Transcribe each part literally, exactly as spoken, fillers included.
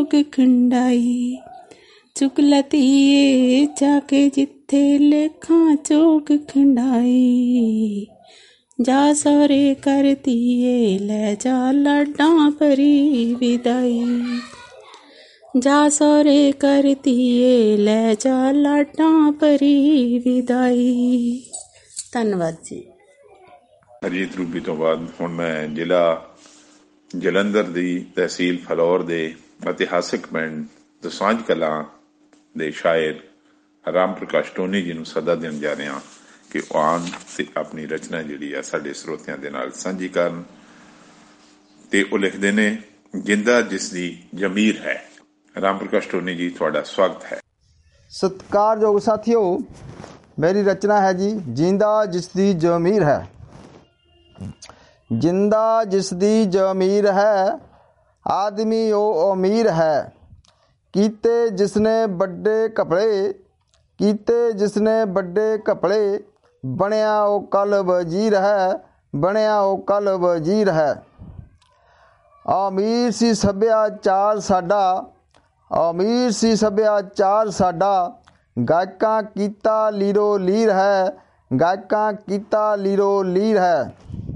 चोग खंडाई। चुक लतीए जाके जिथे लेखां चोग खंडाई। जा सौरे करतीए लै जा लाडां भरी विदाई। जा सौरे करतीए लै जा लाडां भरी विदाई। ਧੰਨਵਾਦ ਜੀ। ਹਰਜੀਤ ਰੂਬੀ ਤੋਂ ਬਾਅਦ ਹੁਣ ਮੈਂ ਜ਼ਿਲ੍ਹਾ ਜਲੰਧਰ ਦੀ ਤਹਿਸੀਲ ਫਲੌਰ ਦੇ ਇਤਿਹਾਸਿਕ ਪਿੰਡ ਦੋਸਾਂਝ ਕਲਾਂ ਦੇ ਸ਼ਾਇਰ ਰਾਮ ਪ੍ਰਕਾਸ਼ ਟੋਨੀ ਜੀ ਨੂੰ ਸੱਦਾ ਦੇਣ ਜਾ ਰਿਹਾ ਕਿ ਉਹ ਆਉਣ ਅਤੇ ਆਪਣੀ ਰਚਨਾ ਜਿਹੜੀ ਆ ਸਾਡੇ ਸਰੋਤਿਆਂ ਦੇ ਨਾਲ ਸਾਂਝੀ ਕਰਨ। ਅਤੇ ਉਹ ਲਿਖਦੇ ਨੇ, ਜਿੰਦਾ ਜਿਸ ਦੀ ਜ਼ਮੀਰ ਹੈ। ਰਾਮ ਪ੍ਰਕਾਸ਼ ਟੋਨੀ ਜੀ, ਤੁਹਾਡਾ ਸਵਾਗਤ ਹੈ। ਸਤਿਕਾਰਯੋਗ ਸਾਥੀਓ, ਮੇਰੀ ਰਚਨਾ ਹੈ ਜੀ ਜਿੰਦਾ ਜਿਸ ਦੀ ਜ਼ਮੀਰ ਹੈ। ਜਿੰਦਾ ਜਿਸ ਦੀ ਜ਼ਮੀਰ ਹੈ, ਆਦਮੀ ਉਹ ਅਮੀਰ ਹੈ। ਕੀਤੇ ਜਿਸਨੇ ਵੱਡੇ ਕਪੜੇ, ਕੀਤੇ ਜਿਸਨੇ ਵੱਡੇ ਕਪੜੇ, ਬਣਿਆ ਉਹ ਕੱਲ ਵਜ਼ੀਰ ਹੈ, ਬਣਿਆ ਉਹ ਕੱਲ ਵਜ਼ੀਰ ਹੈ। ਅਮੀਰ ਸੀ ਸੱਭਿਆਚਾਰ ਸਾਡਾ, ਅਮੀਰ ਸੀ ਸੱਭਿਆਚਾਰ ਸਾਡਾ, ਗਾਇਕਾਂ ਕੀਤਾ ਲੀਰੋ ਲੀਰ ਹੈ, ਗਾਇਕਾਂ ਕੀਤਾ ਲੀਰੋ ਲੀਰ ਹੈ।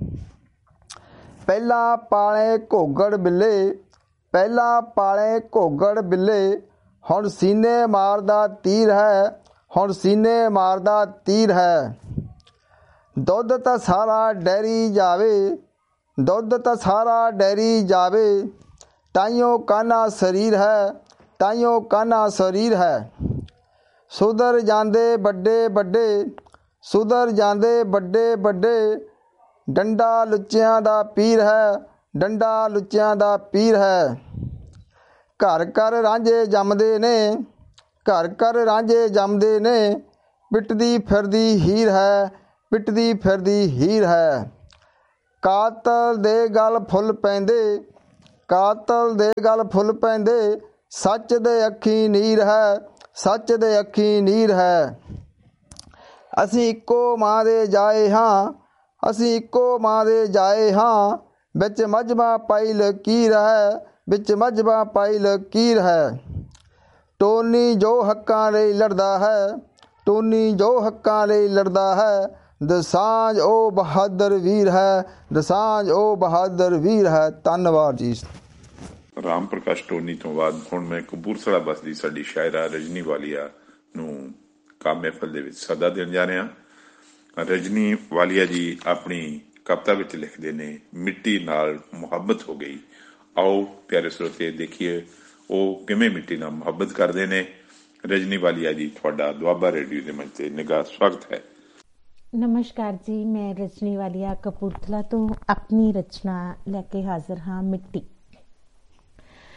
ਪਹਿਲਾਂ ਪਾਲੇ ਘੋਗੜ ਬਿੱਲੇ, ਪਹਿਲਾਂ ਪਾਲੇ ਘੋਗੜ ਬਿੱਲੇ, ਹੁਣ ਸੀਨੇ ਮਾਰਦਾ ਤੀਰ ਹੈ, ਹੁਣ ਸੀਨੇ ਮਾਰਦਾ ਤੀਰ ਹੈ। ਦੁੱਧ ਤਾਂ ਸਾਰਾ ਡੈਰੀ ਜਾਵੇ, ਦੁੱਧ ਤਾਂ ਸਾਰਾ ਡੈਰੀ ਜਾਵੇ, ਤਾਈਓ ਕਾਨਾ ਸਰੀਰ ਹੈ, ਤਾਈਓ ਕਾਨਾ ਸਰੀਰ ਹੈ। ਸੁਧਰ ਜਾਂਦੇ ਵੱਡੇ ਵੱਡੇ, ਸੁਧਰ ਜਾਂਦੇ ਵੱਡੇ ਵੱਡੇ, ਡੰਡਾ ਲੁੱਚਿਆਂ ਦਾ ਪੀਰ ਹੈ, ਡੰਡਾ ਲੁੱਚਿਆਂ ਦਾ ਪੀਰ ਹੈ। ਘਰ ਘਰ ਰਾਂਝੇ ਜੰਮਦੇ ਨੇ, ਘਰ ਘਰ ਰਾਂਝੇ ਜੰਮਦੇ ਨੇ, ਪਿੱਟਦੀ ਫਿਰਦੀ ਹੀਰ ਹੈ, ਪਿੱਟਦੀ ਫਿਰਦੀ ਹੀਰ ਹੈ। ਕਾਤਲ ਦੇ ਗਲ ਫੁੱਲ ਪੈਂਦੇ, ਕਾਤਲ ਦੇ ਗਲ ਫੁੱਲ ਪੈਂਦੇ, ਸੱਚ ਦੇ ਅੱਖੀ ਨੀਰ ਹੈ, ਸੱਚ ਦੇ ਅੱਖੀ ਨੀਰ ਹੈ। ਅਸੀਂ ਇੱਕੋ ਮਾਂ ਦੇ ਜਾਏ ਹਾਂ, ਅਸੀਂ ਇੱਕੋ ਮਾਂ ਦੇ ਜਾਏ ਹਾਂ, ਵਿੱਚ ਮਜ਼੍ਹਬਾਂ ਪਾਈ ਲਕੀਰ ਹੈ, ਵਿੱਚ ਮਜ਼੍ਹਬਾਂ ਪਾਈ ਲਕੀਰ ਹੈ। ਟੋਨੀ ਜੋ ਹੱਕਾਂ ਲਈ ਲੜਦਾ ਹੈ, ਟੋਨੀ ਜੋ ਹੱਕਾਂ ਲਈ ਲੜਦਾ ਹੈ, ਦੋਸਾਂਝ ਉਹ ਬਹਾਦਰ ਵੀਰ ਹੈ, ਦੋਸਾਂਝ ਉਹ ਬਹਾਦਰ ਵੀਰ ਹੈ। ਧੰਨਵਾਦ ਜੀ। ਰਾਮ ਪ੍ਰਕਾਸ਼ ਟੋਨੀ ਤੋਂ ਬਾਅਦ ਹੁਣ ਮੈਂ ਕਪੂਰਥਲਾ ਬਸਦੀ ਸਾਡੀ ਸ਼ਾਇਰਾ ਰਜਨੀ ਵਾਲੀਆ ਨੂੰ ਕਾਮ ਮਹਿਫਲ ਦੇ ਵਿੱਚ ਸੱਦਾ ਦੇਣ ਜਾ ਰਿਹਾ। ਰਜਨੀ ਵਾਲੀਆ ਜੀ ਆਪਣੀ ਕਵਿਤਾ ਵਿੱਚ ਲਿਖਦੇ ਨੇ, ਮਿੱਟੀ ਨਾਲ ਮੁਹੱਬਤ ਹੋ ਗਈ। ਆਓ ਪਿਆਰੇ ਸਰੋਤੇ ਦੇਖੀਏ ਉਹ ਕਿਵੇਂ ਮਿੱਟੀ ਨਾਲ ਮੁਹੱਬਤ ਕਰਦੇ ਨੇ। ਰਜਨੀ ਵਾਲੀਆ ਜੀ, ਤੁਹਾਡਾ ਦੁਆਬਾ ਰੇਡੀਓ ਦੇ ਮੰਚ 'ਤੇ ਨਿੱਘਾ ਸਵਾਗਤ ਹੈ। ਨਮਸਕਾਰ ਜੀ, ਮੈਂ ਰਜਨੀ ਵਾਲੀਆ ਕਪੂਰਥਲਾ ਤੋਂ ਆਪਣੀ ਰਚਨਾ ਲੈ ਕੇ ਹਾਜ਼ਰ ਹਾਂ, ਮਿੱਟੀ।